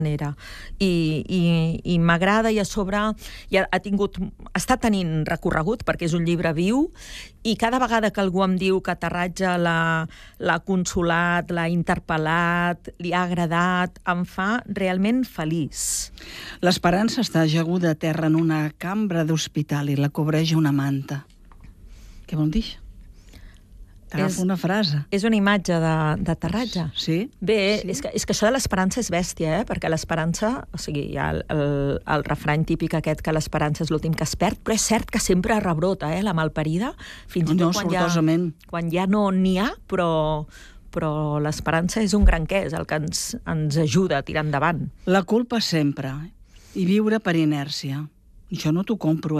manera. I m'agrada, i a sobre està tenint recorregut perquè és un llibre viu, i cada vegada que algú em diu que Aterratge l'ha consolat, l'ha interpel·lat, li ha agradat, em fa realment feliç. L'Esperança està ajaguda a terra en una cambra d'hospital i la cobreix una manta. Què vol dir? T'agafo una frase. És una imatge d'Aterratge. Sí? Bé, sí. És que això de l'esperança és bèstia, perquè l'esperança, o sigui, hi ha el refrany típic aquest que l'esperança és l'últim que es perd, però és cert que sempre rebrota, la malparida, fins i tot quan ja no n'hi ha, però l'esperança és un gran què, és el que ens ajuda a tirar endavant. La culpa sempre, i viure per inèrcia. Jo no t'ho compro,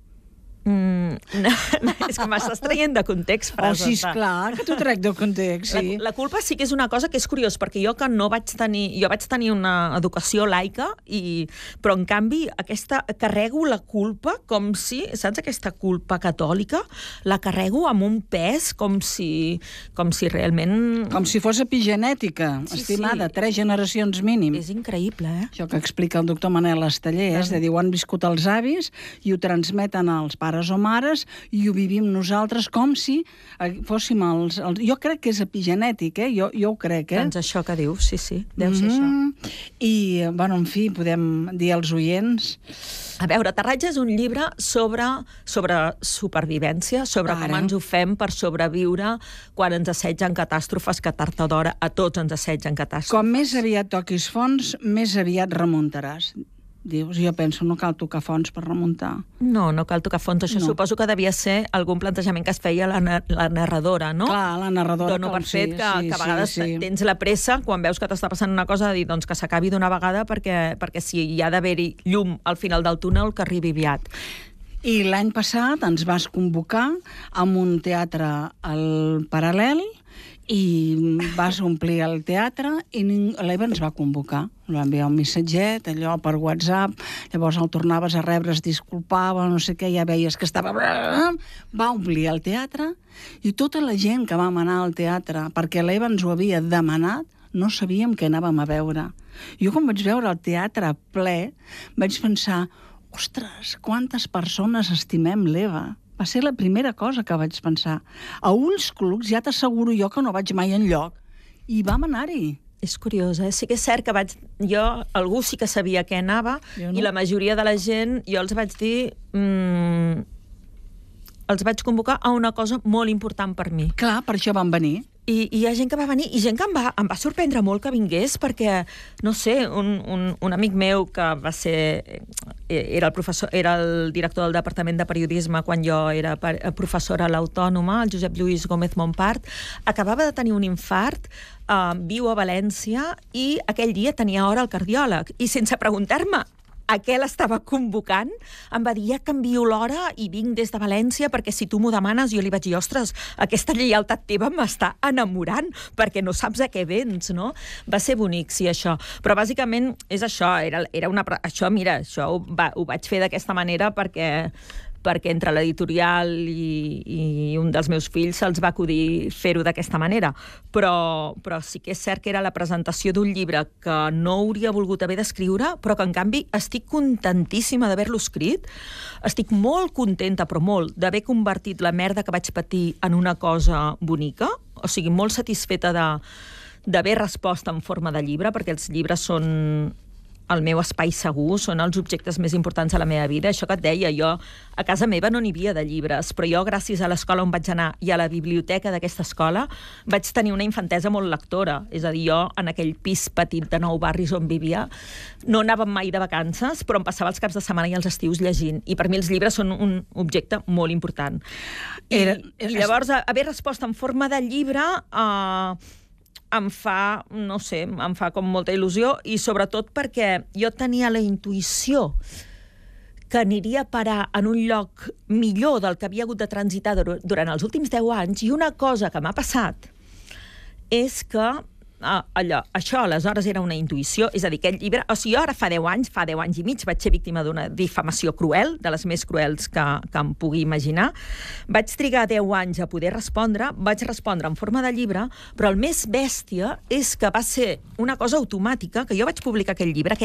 És que m'estàs traient de context frases. Sí, esclar, que t'ho trec de context, sí. La culpa sí que és una cosa que és curiós, perquè jo vaig tenir una educació laica, però en canvi carrego la culpa com si, saps, aquesta culpa catòlica, la carrego amb un pes com si realment... Com si fos epigenètica, estimada, 3 generacions mínim. És increïble, Això que explica el doctor Manel Esteller, és de dir, ho han viscut els avis i ho transmeten als pares o mares i ho vivim nosaltres com si fóssim els... Jo crec que és epigenètic, jo ho crec, Doncs això que dius, sí, deu ser això. I, bueno, en fi, podem dir als oients... A veure, Aterratge és un llibre sobre supervivència, sobre com ens ho fem per sobreviure quan ens assetgen catàstrofes que tard o d'hora a tots ens assetgen catàstrofes. Com més aviat toquis fons, més aviat remuntaràs. Dius, jo penso, no cal tocar fons per remuntar. No cal tocar fons. Això suposo que devia ser algun plantejament que es feia la narradora, no? Clar, la narradora. Dono per fet que a vegades tens la pressa, quan veus que t'està passant una cosa, de dir doncs que s'acabi d'una vegada, perquè si hi ha d'haver-hi llum al final del túnel, que arribi aviat. I l'any passat ens vas convocar amb un teatre al Paral·lel i vas omplir el teatre i l'Eva ens va convocar. Li va enviar un missatget, allò per WhatsApp, llavors el tornaves a rebre, es disculpava, no sé què, ja veies que estava... Va omplir el teatre i tota la gent que vam anar al teatre, perquè l'Eva ens ho havia demanat, no sabíem què anàvem a veure. Jo quan vaig veure el teatre ple, vaig pensar, ostres, quantes persones estimem l'Eva. Va ser la primera cosa que vaig pensar. A ulls clucs ja t'asseguro jo que no vaig mai enlloc. I vam anar-hi. És curiós, Sí que és cert que algú sí que sabia què anava, i la majoria de la gent, jo els vaig dir... els vaig convocar a una cosa molt important per mi. Clar, per això van venir. I hi ha gent que va venir, i gent que em va sorprendre molt que vingués, perquè, no sé, un amic meu que va ser... Era el director del Departament de Periodisme quan jo era professora a l'Autònoma, el Josep Lluís Gómez Montpart, acabava de tenir un infart, viu a València, i aquell dia tenia hora al cardiòleg. I sense preguntar-me a què l'estava convocant, em va dir, ja canvio l'hora i vinc des de València perquè si tu m'ho demanes, jo li vaig dir, ostres, aquesta lleialtat teva m'està enamorant perquè no saps a què vens, no? Va ser bonic, sí, això. Però bàsicament és això, això ho vaig fer d'aquesta manera perquè entre l'editorial i un dels meus fills se'ls va acudir fer-ho d'aquesta manera. Però sí que és cert que era la presentació d'un llibre que no hauria volgut haver d'escriure, però que en canvi estic contentíssima d'haver-lo escrit. Estic molt contenta, però molt, d'haver convertit la merda que vaig patir en una cosa bonica. O sigui, molt satisfeta d'haver respost en forma de llibre, perquè els llibres són el meu espai segur, són els objectes més importants de la meva vida. Això que et deia, jo a casa meva no n'hi havia de llibres, però jo, gràcies a l'escola on vaig anar i a la biblioteca d'aquesta escola, vaig tenir una infantesa molt lectora. És a dir, jo, en aquell pis petit de 9 barris on vivia, no anàvem mai de vacances, però em passava els caps de setmana i els estius llegint. I per mi els llibres són un objecte molt important. I llavors, haver respost en forma de llibre... em fa com molta il·lusió, i sobretot perquè jo tenia la intuïció que aniria a parar en un lloc millor del que havia hagut de transitar durant els últims 10 anys, i una cosa que m'ha passat és que això aleshores era una intuïció, és a dir, aquell llibre... O sigui, jo ara fa 10 anys i mig, vaig ser víctima d'una difamació cruel, de les més cruels que em pugui imaginar. Vaig trigar 10 anys a poder respondre, vaig respondre en forma de llibre, però el més bèstia és que va ser una cosa automàtica, que jo vaig publicar aquell llibre